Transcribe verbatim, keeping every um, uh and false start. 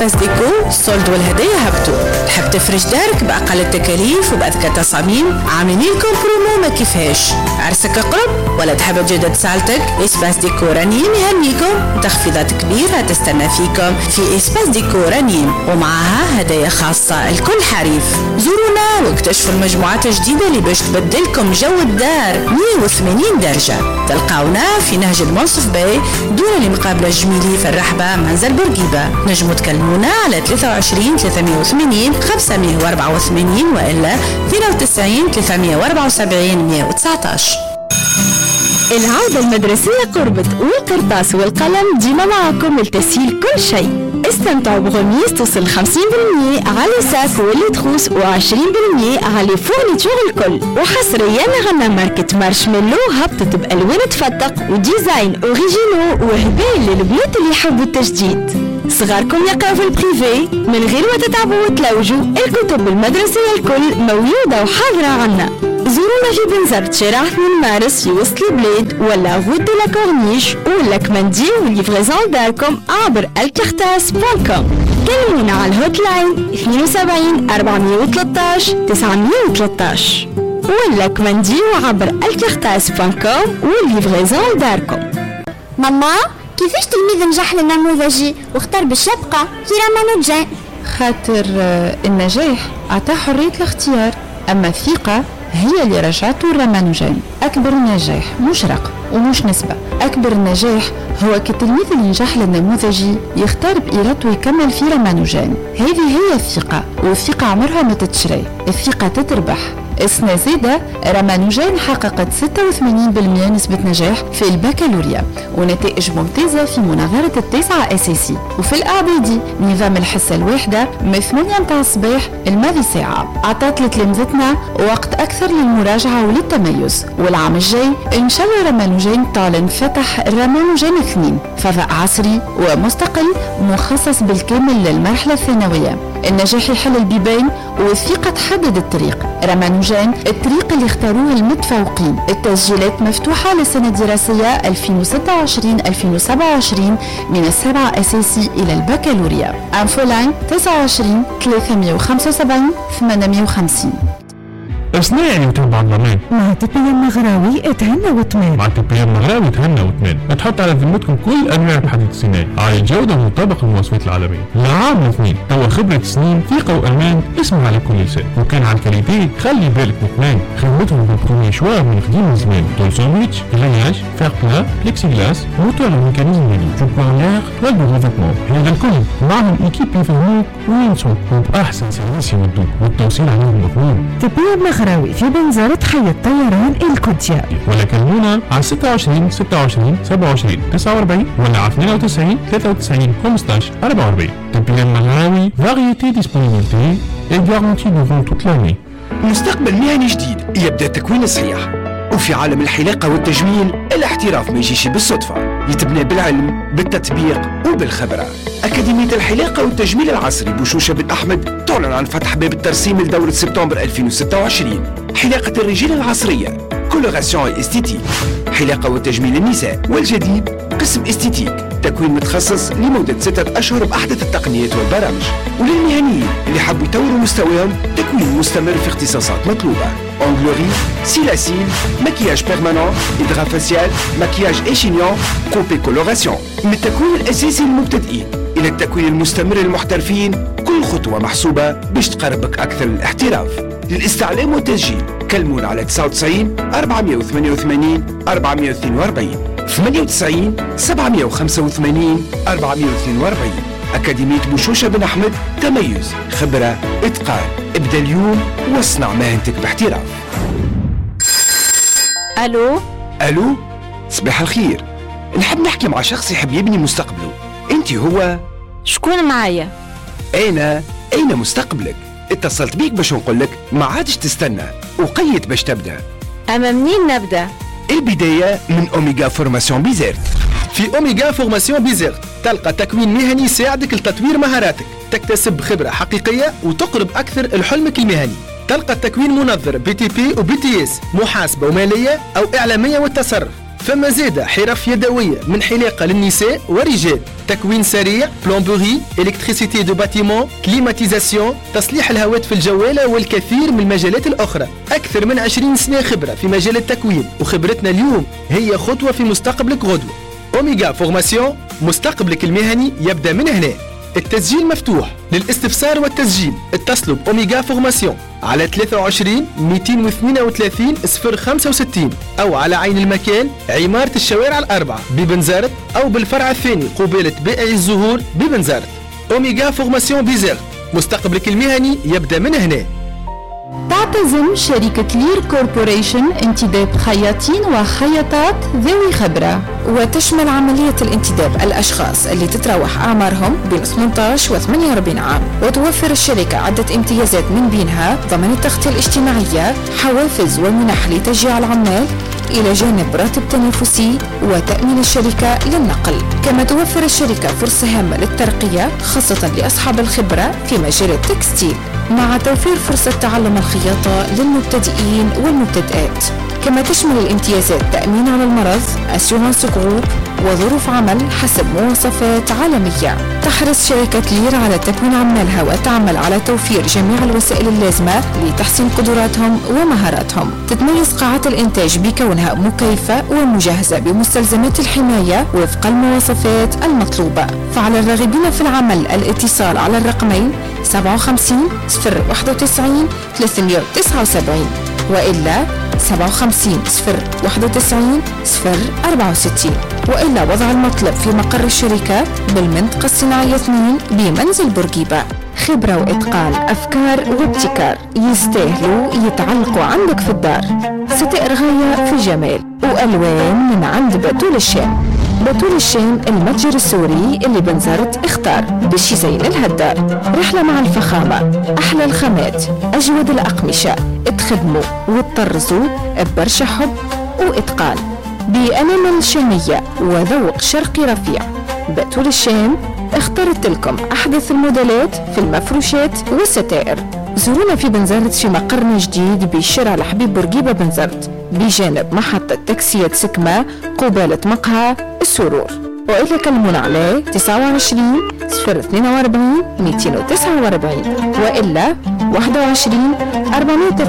إسباس ديكو السولد والهدايا هبطوا. تحب تفرش دارك بأقل التكاليف وبأذكى تصاميم؟ عاملين لكم برومو ما كيفاش. عرسك قرب ولا تحب تجدد سالتك؟ إسباس ديكو رنيم يهنيكم تخفيضات كبيرة تستنى فيكم في إسباس ديكو رنيم، ومعها هدايا خاصة الكل حريف. زورونا واكتشفوا المجموعات الجديدة اللي باش تبدلكم جو الدار مية وثمانين درجة. تلقاونا في نهج المنصف باي دون اللي مقابلة جميلي في الرحبة منزل بورقيبة. نجموا تكلمونا على ثلاثة وعشرين ثلاثمية وثمانين خمسمية وأربعة وثمانين وإلا اثنين وتسعين ثلاثمية وأربعة وسبعين مية وتسعطاش. العودة المدرسية قربت، والقرطاس والقلم ديما معكم لتسهيل كل شيء. استمتعوا بغميس توصل خمسين بالمية على ساك واللي تخوص وعشرين بالمية على فورنيتور الكل. وحصريا غنى ماركة مارشميلو هبطت بألوان تفتق وديزاين اوريجينو وهدايا للبنات اللي يحبوا التجديد. صغاركم يقراوا في البريفي من غير ما تتعبوا وتلوجوا، الكتب المدرسية الكل موجودة وحاضرة عنا. زورونا في بنزرت شارع اثنين مارس في وسط البلاد ولا غود دو لا كورنيش، ولا كماندي وليفريزون داركم عبر الكرتاس دوت كوم. كلمونا على الهوت لاين اثنين وسبعين أربعمية وثلاثطاش تسعمية وثلاثطاش ولا كماندي عبر الكرتاس دوت كوم وليفريزون داركم. ماما كيفاش تلميذ نجح للنموذجي واختار بالشبقة في رامانوجان؟ خاطر النجاح أعطاه حرية الاختيار، أما الثقة هي اللي رجعته الرامانوجان. أكبر نجاح مش رقم ومش نسبة، أكبر النجاح هو كالتلميذ اللي نجح للنموذجي يختار بإرادته ويكمل في رامانوجان. هذه هي الثقة، والثقة عمرها ما تتشري، الثقة تتربح. السنة زادة رامانوجان حققت ستة وثمانين بالمية نسبة نجاح في البكالوريا ونتائج ممتازة في مناظرة التاسعة أساسي. وفي الأعدادي نظام الحصة الواحدة من ثمانية متاع الصباح الماضي ساعة عطات لتلامذتنا وقت أكثر للمراجعة وللتميز. والعام الجاي إن شاء الله رامانوجان تعلن فتح رامانوجان اثنين، فضاء عصري ومستقل مخصص بالكامل للمرحلة الثانوية. النجاح يحل البيبان والثقة تحدد الطريق. رامانوجان الطريق اللي اختاروه المتفوقين. التسجيلات مفتوحة للسنة الدراسية ألفين وستة وعشرين ألفين وسبعة وعشرين من السابعة أساسي إلى البكالوريا. أنفولاين تسعة وعشرين ثلاثمية وخمسة وسبعين ثمانمية وخمسين. اصناعي وتبع الضمان مع تبية المغراوي اتهنى وتمان. مع تبية المغراوي اتهنى وتمان. تحط على ذمتكم كل انواع الحديد الصناعي على الجوده ومطابق المواصفات العالميه. لعام اثنين توا خبره سنين ثقه وامان اسمها على كل لسان. وكان على الكاليتي خلي بالك وكمان خدمتهم بالبرومي شوار من قديم زمان. طول ساندويتش غياج فير بلا بلكسي جلاس موتور وميكانيزم ميلي جوبونير والبو ريفيتمون. هذا الكل معهم ايكيب يفهموك وينسوك وباحسن سيرفيس يودوك والتوصيل عليهم مضمون. تبية المغراوي في بنزرة حي الطيران القدسية. ولا كلمونا على ستة وعشرين ستة وعشرين سبعة وعشرين تسعة وأربعين ولا على اثنين وتسعين ثلاثة وتسعين خمسطاش أربعة وأربعين. تبية المغراوي فاريتي ديسبونيبيليتي اي غارونتي دورون توت لاني. مستقبل مهني جديد يبدأ التكوين الصحيح. وفي عالم الحلاقة والتجميل الاحتراف ما يجيش بالصدفة، يتبنى بالعلم بالتطبيق وبالخبرة. أكاديمية الحلاقة والتجميل العصري بوشوشة بن أحمد تعلن عن فتح باب الترسيم لدورة سبتمبر ألفين وستة وعشرين. حلاقة الرجال العصرية كولوراسيون استيتيك، حلاقة وتجميل النساء، والجديد قسم استيتيك تكوين متخصص لمدة ستة أشهر بأحدث التقنيات والبرامج. وللمهنيين اللي حبوا يطوروا مستواهم تكوين مستمر في اختصاصات مطلوبة: أونغلوري، سيلاسيل، مكياج بيرمانون، إدغام فاسيال، مكياج إيشينيون، كوبي كولوراسيون. من التكوين الأساسي للمبتدئين إلى التكوين المستمر للمحترفين، كل خطوة محسوبة باش تقربك أكثر للاحتراف. للاستعلام والتسجيل كلمونا على تسعة وتسعين أربعمية وثمانية وثمانين أربعمية واثنين وأربعين ثمانية وتسعين سبعمية وخمسة وثمانين أربعمية واثنين وأربعين. أكاديمية بوشوشة بن أحمد، تميز، خبرة، إتقان. ابدأ اليوم واصنع مهنتك باحتراف. ألو ألو، صباح الخير. نحب نحكي مع شخص يحب يبني مستقبله. أنت هو؟ شكون معايا؟ أنا أين مستقبلك؟ اتصلت بيك باش نقولك ما عادش تستنى وقيت باش تبدأ. أما منين نبدأ؟ البداية من أوميغا فورماسيون بيزيرت. في أوميغا فورماسيون بيزيرت تلقى تكوين مهني يساعدك لتطوير مهاراتك، تكتسب خبرة حقيقية وتقرب أكثر لحلمك المهني. تلقى التكوين منظر بي تي بي وبي تي اس، محاسبة ومالية أو إعلامية والتصرف. فما زيادة حرف يدوية من حلاقة للنساء والرجال، تكوين سريع، بلومبوري، إلكتريسيتي دو باتيمون، كليماتيزاسيون، تصليح الهواتف الجوالة والكثير من المجالات الأخرى. أكثر من عشرين سنة خبرة في مجال التكوين، وخبرتنا اليوم هي خطوة في مستقبلك غدوة. أوميغا فورماسيون، مستقبلك المهني يبدأ من هنا. التسجيل مفتوح. للاستفسار والتسجيل اتصلوا بأوميغا فورماسيون على ثلاثة وعشرين مئتين واثنين وثلاثين صفر خمسة وستين أو على عين المكان عمارة الشوارع الأربعة ببنزرت، أو بالفرع الثاني قبالة بائع الزهور ببنزرت. أوميغا فورماسيون بيزرت، مستقبلك المهني يبدأ من هنا. تعتزم شركة لير كوربوريشن انتداب خياطين وخياطات ذوي خبرة، وتشمل عملية الانتداب الأشخاص اللي تتراوح أعمارهم بين ثمانية عشر و ثمانية وأربعين عام، وتوفر الشركة عدة امتيازات من بينها ضمان التغطية الاجتماعية، حوافز ومنح لتشجيع العمال، إلى جانب راتب تنافسي وتأمين الشركة للنقل. كما توفر الشركة فرصة هامة للترقية خاصة لأصحاب الخبرة في مجال التكستيل، مع توفير فرصة تعلم الخياطة للمبتدئين والمبتدئات. كما تشمل الامتيازات تأمين على المرض، أسيورانس جروب، وظروف عمل حسب مواصفات عالمية. تحرص شركة لير على تكوين عمالها وتعمل على توفير جميع الوسائل اللازمة لتحسين قدراتهم ومهاراتهم. تتميز قاعات الإنتاج بكونها مكيفة ومجهزة بمستلزمات الحماية وفق المواصفات المطلوبة. فعلى الراغبين في العمل الاتصال على الرقمين سبعة وخمسين صفر واحد وتسعين ثلاثمئة وتسعة وسبعين وإلا سبعة وخمسين صفر واحد وتسعين صفر أربعة وستين، وإلا وضع المطلب في مقر الشركة بالمنطقة الصناعية اثنين بمنزل بورقيبة. خبرة وإتقان، أفكار وابتكار يستاهلوا يتعلقوا عندك في الدار. ستائر غاية في الجمال وألوان من عند بتول الشام. بتول الشام المتجر السوري اللي بنزرت اختار باش يزين لها الدار. رحلة مع الفخامة، أحلى الخامات، أجود الأقمشة، تخدموا وتطرزوا ببرشا حب وإتقان بأنامل شامية وذوق شرقي رفيع. بتول الشام اخترت لكم أحدث الموديلات في المفروشات والستائر. زورونا في بنزرت في مقرنا جديد بشارع الحبيب بورقيبة بنزرت بجانب محطة تاكسية سكمة قبالة مقهى السرور، وإلا كلمونا على تسعة وعشرين صفر اثنين وأربعين مئتين وتسعة وأربعين وإلا واحد وعشرين أربعمئة